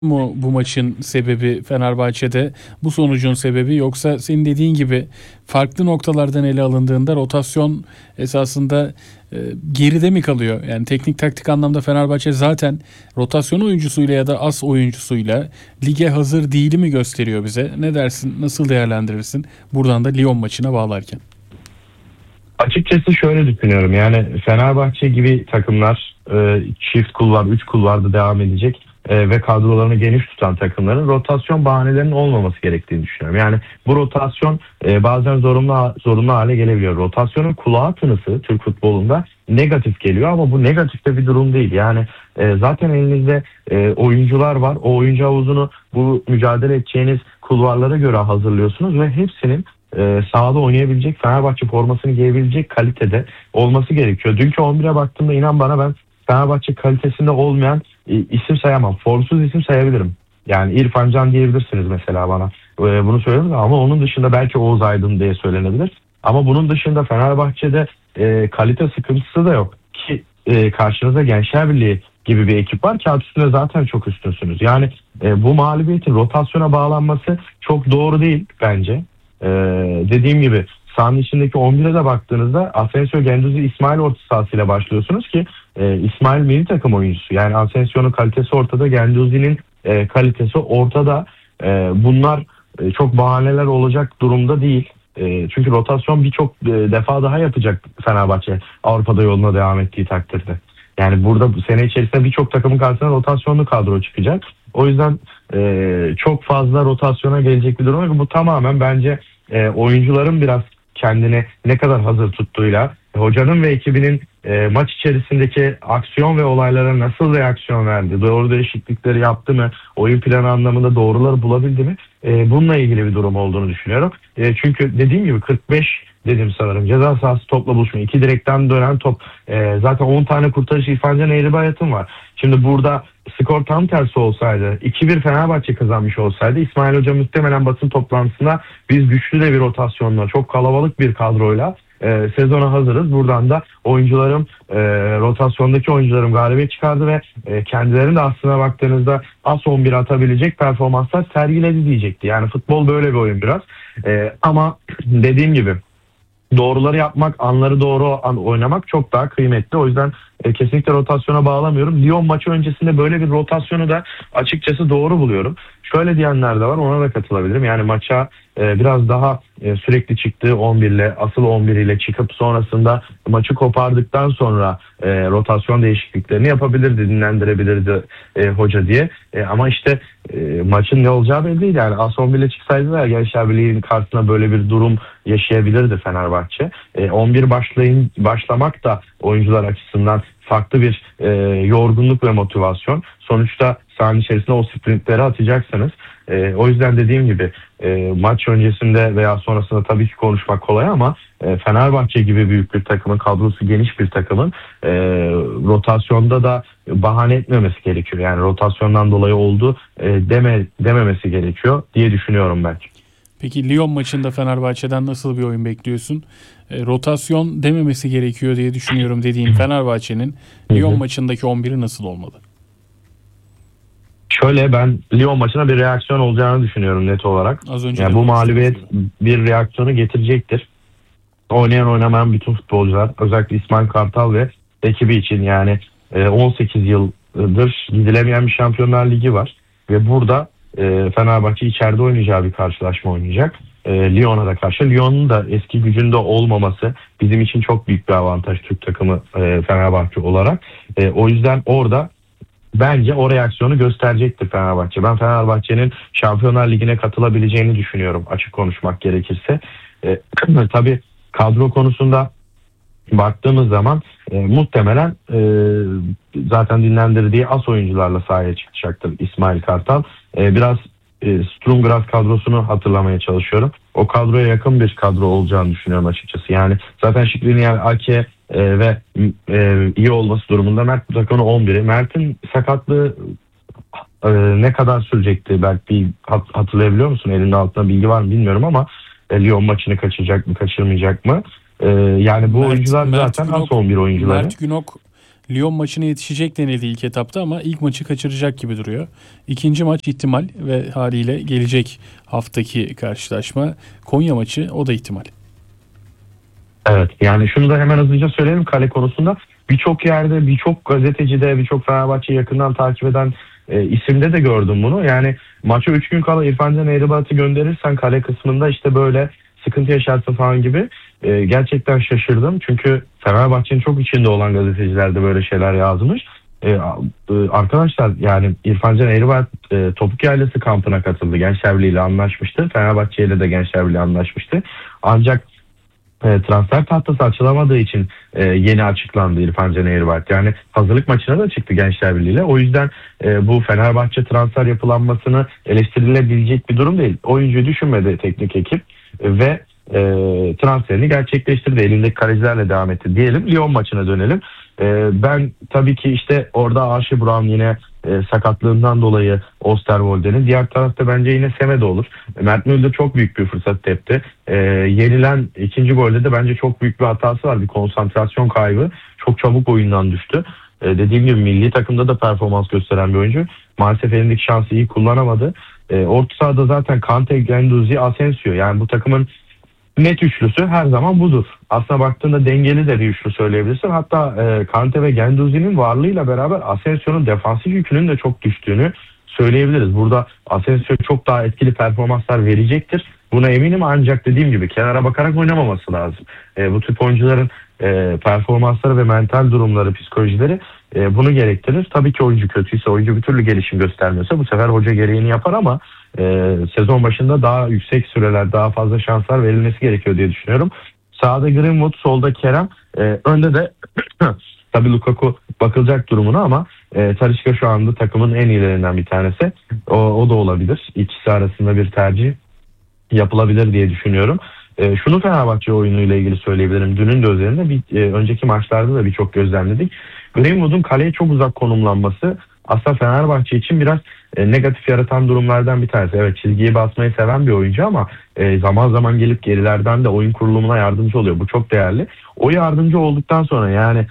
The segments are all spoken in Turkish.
mu bu maçın sebebi Fenerbahçe'de, bu sonucun sebebi, yoksa senin dediğin gibi farklı noktalardan ele alındığında rotasyon esasında geride mi kalıyor? Yani teknik taktik anlamda Fenerbahçe zaten rotasyon oyuncusuyla ya da as oyuncusuyla lige hazır değili mi gösteriyor bize? Ne dersin? Nasıl değerlendirirsin? Buradan da Lyon maçına bağlarken. Açıkçası şöyle düşünüyorum. Yani Fenerbahçe gibi takımlar çift kulvar, üç kulvarda devam edecek ve kadrolarını geniş tutan takımların rotasyon bahanelerinin olmaması gerektiğini düşünüyorum. Yani bu rotasyon bazen zorunlu hale gelebiliyor. Rotasyonun kulağı tınısı Türk futbolunda negatif geliyor ama bu negatif de bir durum değil. Yani zaten elinizde oyuncular var. O oyuncu havuzunu bu mücadele edeceğiniz kulvarlara göre hazırlıyorsunuz ve hepsinin sahada oynayabilecek, Fenerbahçe formasını giyebilecek kalitede olması gerekiyor. Dünkü 11'e baktığımda inan bana ben Fenerbahçe kalitesinde olmayan isim sayamam. Formsuz isim sayabilirim. Yani İrfan Can diyebilirsiniz mesela bana. Bunu söylüyorum ama onun dışında belki Oğuz Aydın diye söylenebilir. Ama bunun dışında Fenerbahçe'de kalite sıkıntısı da yok. Ki karşınızda Gençler Birliği gibi bir ekip var. Kağıt üstünde zaten çok üstünsünüz. Yani bu mağlubiyetin rotasyona bağlanması çok doğru değil bence. Dediğim gibi sahanın içindeki 11'e de baktığınızda Asensio, Guendouzi, İsmail orta sahasıyla başlıyorsunuz ki İsmail milli takım oyuncusu. Yani Asensio'nun kalitesi ortada, Guendouzi'nin kalitesi ortada. Bunlar çok bahaneler olacak durumda değil. Çünkü rotasyon birçok defa daha yapacak Fenerbahçe Avrupa'da yoluna devam ettiği takdirde. Yani burada bu sene içerisinde birçok takımın karşısına rotasyonlu kadro çıkacak. O yüzden çok fazla rotasyona gelecek bir durum yok. Bu tamamen bence oyuncuların biraz kendini ne kadar hazır tuttuğuyla, hocanın ve ekibinin maç içerisindeki aksiyon ve olaylara nasıl reaksiyon verdi, doğru değişiklikleri yaptı mı, oyun planı anlamında doğruları bulabildi mi, bununla ilgili bir durum olduğunu düşünüyorum. Çünkü dediğim gibi 45 dedim sanırım ceza sahası topla buluşma, iki direkten dönen top, zaten 10 tane kurtarış İrfan Can Eğribayat'ın var. Şimdi burada skor tam tersi olsaydı, 2-1 Fenerbahçe kazanmış olsaydı İsmail Hoca muhtemelen basın toplantısında biz güçlü de bir rotasyonla, çok kalabalık bir kadroyla sezona hazırız. Buradan da oyuncularım, rotasyondaki oyuncularım galibiyet çıkardı ve kendilerinin de aslına baktığınızda as 11 atabilecek performanslar sergiledi diyecekti. Yani futbol böyle bir oyun biraz. Ama dediğim gibi doğruları yapmak, anları doğru oynamak çok daha kıymetli. O yüzden kesinlikle rotasyona bağlamıyorum. Lyon maçı öncesinde böyle bir rotasyonu da açıkçası doğru buluyorum. Şöyle diyenler de var, ona da katılabilirim. Yani maça biraz daha sürekli çıktığı 11 ile, asıl 11 ile çıkıp sonrasında maçı kopardıktan sonra rotasyon değişikliklerini yapabilirdi, dinlendirebilirdi hoca diye. Ama işte maçın ne olacağı belli değil. Yani as 11 ile çıksaydı da Gençler Birliği'nin karşısına böyle bir durum yaşayabilirdi Fenerbahçe. 11 başlamak da oyuncular açısından farklı bir yorgunluk ve motivasyon. Sonuçta sahanın içerisinde o sprintleri atacaksınız. O yüzden dediğim gibi maç öncesinde veya sonrasında tabii ki konuşmak kolay ama Fenerbahçe gibi büyük bir takımın, kadrosu geniş bir takımın rotasyonda da bahane etmemesi gerekiyor. Yani rotasyondan dolayı oldu dememesi gerekiyor diye düşünüyorum ben. Peki Lyon maçında Fenerbahçe'den nasıl bir oyun bekliyorsun? Rotasyon dememesi gerekiyor diye düşünüyorum dediğin Fenerbahçe'nin Lyon maçındaki 11'i nasıl olmalı? Şöyle, ben Lyon maçına bir reaksiyon olacağını düşünüyorum net olarak. Az önce Yani bu mağlubiyet bir reaksiyonu getirecektir. Oynayan oynamayan bütün futbolcular, özellikle İsmail Kartal ve ekibi için, yani 18 yıldır gidilemeyen bir Şampiyonlar Ligi var. Ve burada Fenerbahçe içeride oynayacağı bir karşılaşma oynayacak. Lyon'a da karşı. Lyon'un da eski gücünde olmaması bizim için çok büyük bir avantaj, Türk takımı Fenerbahçe olarak. O yüzden orada bence o reaksiyonu gösterecektir Fenerbahçe. Ben Fenerbahçe'nin Şampiyonlar Ligi'ne katılabileceğini düşünüyorum, açık konuşmak gerekirse. Tabii kadro konusunda baktığımız zaman muhtemelen zaten dinlendirdiği as oyuncularla sahaya çıkacaktır İsmail Kartal. Biraz Strumgras kadrosunu hatırlamaya çalışıyorum. O kadroya yakın bir kadro olacağını düşünüyorum açıkçası. Yani zaten Skriniar, Ake ve iyi olması durumunda Mert bu takımın 11'i. Mert'in sakatlığı ne kadar sürecekti? Belki hatırlayabiliyor musun? Elinde altında bilgi var mı bilmiyorum ama Lyon maçını kaçıracak mı, kaçırmayacak mı? Yani bu oyuncular zaten as 11 oyuncuları. Mert Günok Lyon maçına yetişecek denildi ilk etapta ama ilk maçı kaçıracak gibi duruyor. İkinci maç ihtimal ve haliyle gelecek haftaki karşılaşma Konya maçı, o da ihtimal. Evet, yani şunu da hemen hızlıca söyleyelim kale konusunda. Birçok yerde, birçok gazetecide, birçok Fenerbahçe'yi yakından takip eden isimde de gördüm bunu. Yani maça 3 gün kala İrfan Can Eğribat'ı gönderirsen kale kısmında işte böyle sıkıntı yaşarsın falan gibi. Gerçekten şaşırdım. Çünkü Fenerbahçe'nin çok içinde olan gazeteciler de böyle şeyler yazmış. Arkadaşlar, yani İrfan Can Eğribat Topuk Yaylası kampına katıldı. Gençler Birliği ile anlaşmıştı. Fenerbahçe ile de Gençler Birliği anlaşmıştı. Ancak transfer tahtası açılamadığı için yeni açıklandı İrfan Can Eğribat. Yani hazırlık maçına da çıktı Gençler Birliği ile. O yüzden bu Fenerbahçe transfer yapılanmasını eleştirilebilecek bir durum değil. Oyuncuyu düşünmedi teknik ekip ve transferini gerçekleştirdi. Elindeki kalecilerle devam etti diyelim. Lyon maçına dönelim. Ben tabii ki işte orada Archie Brown yine sakatlığından dolayı Osterwolde'nin. Diğer tarafta bence yine Semedo olur. Mert Müldür çok büyük bir fırsat tepti. Yenilen ikinci golde de bence çok büyük bir hatası var. Bir konsantrasyon kaybı. Çok çabuk oyundan düştü. Dediğim gibi milli takımda da performans gösteren bir oyuncu. Maalesef elindeki şansı iyi kullanamadı. Orta sahada zaten Kante, Guendouzi, Asensio. Yani bu takımın net üçlüsü her zaman budur. Aslına baktığında dengeli de bir üçlü söyleyebilirsin. Hatta Kante ve Guendouzi'nin varlığıyla beraber Asensio'nun defansif yükünün de çok düştüğünü söyleyebiliriz. Burada Asensio çok daha etkili performanslar verecektir. Buna eminim, ancak dediğim gibi kenara bakarak oynamaması lazım. Bu tip oyuncuların performansları ve mental durumları, psikolojileri bunu gerektirir. Tabii ki oyuncu kötüyse, oyuncu bir türlü gelişim göstermiyorsa bu sefer hoca gereğini yapar ama sezon başında daha yüksek süreler, daha fazla şanslar verilmesi gerekiyor diye düşünüyorum. Sağda Greenwood, solda Kerem, önde de tabii Lukaku bakılacak durumuna ama Talisca şu anda takımın en iyilerinden bir tanesi. O da olabilir. İkisi arasında bir tercih yapılabilir diye düşünüyorum. Şunu Fenerbahçe oyunuyla ilgili söyleyebilirim. Dünün de üzerinde önceki maçlarda da birçok gözlemledik. Greenwood'un kaleye çok uzak konumlanması aslında Fenerbahçe için biraz negatif yaratan durumlardan bir tanesi. Evet, çizgiye basmayı seven bir oyuncu ama zaman zaman gelip gerilerden de oyun kurulumuna yardımcı oluyor. Bu çok değerli. O yardımcı olduktan sonra, yani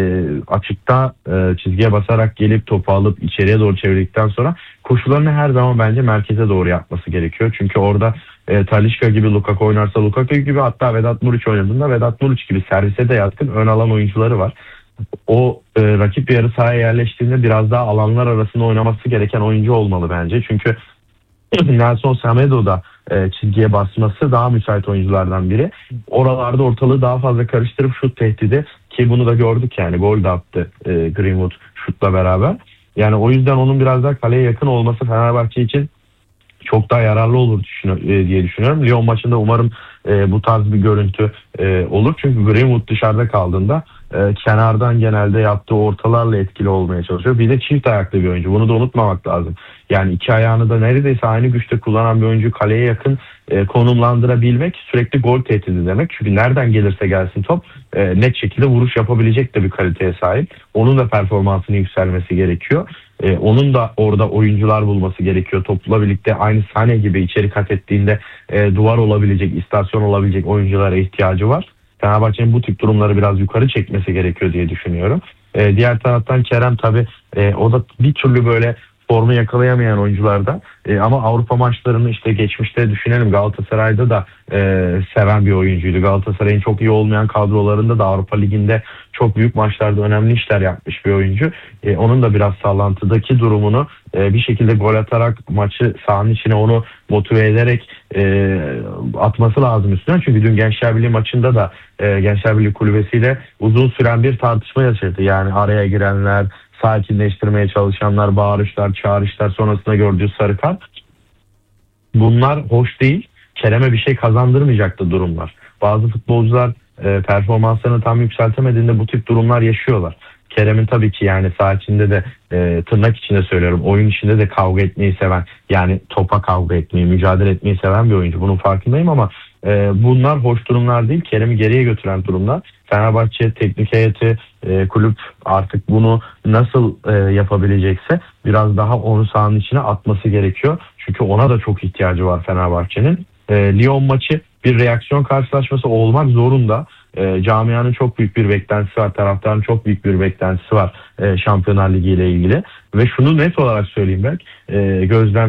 açıkta çizgiye basarak gelip topu alıp içeriye doğru çevirdikten sonra koşularını her zaman bence merkeze doğru yapması gerekiyor. Çünkü orada Talisca gibi, Lukaku oynarsa Lukaku gibi, hatta Vedat Muriç oynadığında Vedat Muriç gibi servise de yatkın ön alan oyuncuları var. O rakip yarı sahaya yerleştiğinde biraz daha alanlar arasında oynaması gereken oyuncu olmalı bence. Çünkü Nelson Semedo da çizgiye basması daha müsait oyunculardan biri. Oralarda ortalığı daha fazla karıştırıp şut tehdidi, ki bunu da gördük, yani gol de attı Greenwood şutla beraber. Yani o yüzden onun biraz daha kaleye yakın olması Fenerbahçe için çok daha yararlı olur diye düşünüyorum. Lyon maçında umarım bu tarz bir görüntü olur. Çünkü Greenwood dışarıda kaldığında kenardan genelde yaptığı ortalarla etkili olmaya çalışıyor. Bir de çift ayaklı bir oyuncu. Bunu da unutmamak lazım. Yani iki ayağını da neredeyse aynı güçte kullanan bir oyuncu kaleye yakın konumlandırabilmek sürekli gol tehdidi demek. Çünkü nereden gelirse gelsin top net şekilde vuruş yapabilecek de bir kaliteye sahip. Onun da performansının yükselmesi gerekiyor. Onun da orada oyuncular bulması gerekiyor. Topla birlikte aynı Sane gibi içeri kat ettiğinde duvar olabilecek, istasyon olabilecek oyunculara ihtiyacı var. Fenerbahçe'nin bu tip durumları biraz yukarı çekmesi gerekiyor diye düşünüyorum. Diğer taraftan Kerem tabii o da bir türlü böyle formu yakalayamayan oyunculardan. Ama Avrupa maçlarını işte geçmişte düşünelim, Galatasaray'da da seven bir oyuncuydu. Galatasaray'ın çok iyi olmayan kadrolarında da Avrupa Ligi'nde çok büyük maçlarda önemli işler yapmış bir oyuncu. Onun da biraz sallantıdaki durumunu bir şekilde gol atarak maçı sahanın içine onu motive ederek atması lazım üstüne. Çünkü dün Gençler Birliği maçında da Gençler Birliği kulübesiyle uzun süren bir tartışma yaşadı. Yani araya girenler, sakinleştirmeye çalışanlar, bağırışlar, çağrışlar, sonrasında gördüğü sarı kart. Bunlar hoş değil. Kerem'e bir şey kazandırmayacaktı durumlar. Bazı futbolcular performanslarını tam yükseltemediğinde bu tip durumlar yaşıyorlar. Kerem'in tabii ki yani saha içinde de tırnak içinde söylüyorum, oyun içinde de kavga etmeyi seven, yani topa kavga etmeyi, mücadele etmeyi seven bir oyuncu. Bunun farkındayım ama bunlar hoş durumlar değil. Kerem'i geriye götüren durumlar. Fenerbahçe teknik heyeti, kulüp artık bunu nasıl yapabilecekse biraz daha onu sahanın içine atması gerekiyor. Çünkü ona da çok ihtiyacı var Fenerbahçe'nin. Lyon maçı bir reaksiyon karşılaşması olmak zorunda. Camianın çok büyük bir beklentisi var. Taraftarın çok büyük bir beklentisi var Şampiyonlar Ligi ile ilgili. Ve şunu net olarak söyleyeyim ben. Gözlem